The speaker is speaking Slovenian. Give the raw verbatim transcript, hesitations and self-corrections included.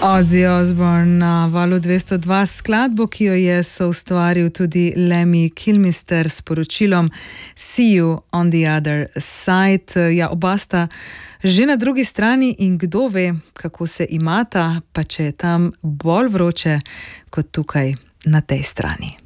Ozzy Osbourne na Valu dvesto dva, skladbo, ki jo je soustvaril tudi Lemmy Kilmister s poročilom See you on the other side. Ja, oba sta že na drugi strani in kdo ve, kako se imata, pa če je tam bolj vroče kot tukaj na tej strani.